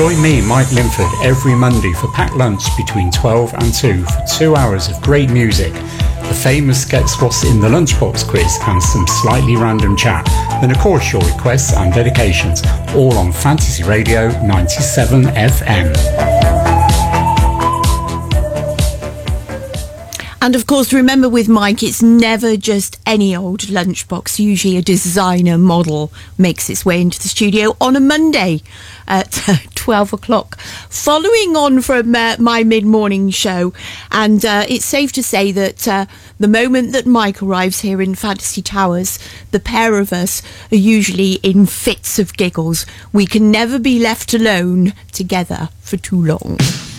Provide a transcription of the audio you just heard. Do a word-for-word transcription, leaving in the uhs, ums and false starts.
Join me, Mike Linford, every Monday for packed lunch between twelve and two for two hours of great music, the famous Guess What's in the Lunchbox quiz and some slightly random chat. Then of course your requests and dedications, all on Fantasy Radio ninety-seven F M. And of course, remember with Mike, it's never just any old lunchbox. Usually a designer model makes its way into the studio on a Monday at twelve o'clock. Following on from uh, my mid-morning show, and uh, it's safe to say that uh, the moment that Mike arrives here in Fantasy Towers, the pair of us are usually in fits of giggles. We can never be left alone together for too long.